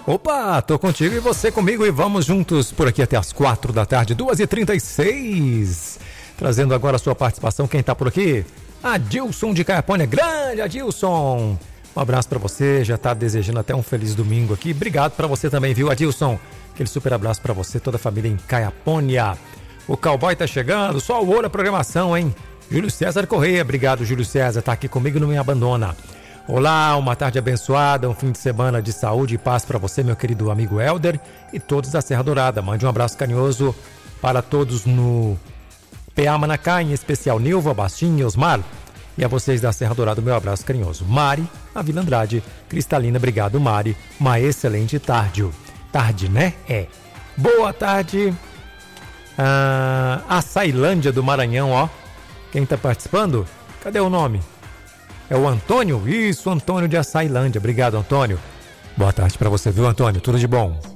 Opa, tô contigo e você comigo e vamos juntos por aqui até as 4 da tarde, 2h36. Trazendo agora a sua participação, quem tá por aqui? Adilson de Caiapônia, grande Adilson. Um abraço pra você, já tá desejando até um feliz domingo aqui. Obrigado pra você também, viu, Adilson? Aquele super abraço pra você, toda a família em Caiapônia. O cowboy tá chegando, só o olho a programação, hein? Júlio César Correia, obrigado Júlio César, tá aqui comigo, não me abandona. Olá, uma tarde abençoada, um fim de semana de saúde e paz para você, meu querido amigo Helder e todos da Serra Dourada. Mande um abraço carinhoso para todos no PA Manacá, em especial Nilva, Bastinho e Osmar. E a vocês da Serra Dourada, meu abraço carinhoso. Mari, a Vila Andrade, Cristalina, obrigado Mari. Uma excelente tarde. Tarde, né? É. Boa tarde. A Sailândia do Maranhão, ó. Quem tá participando? Cadê o nome? É o Antônio? Isso, Antônio de Açailândia. Obrigado, Antônio. Boa tarde para você, viu, Antônio? Tudo de bom.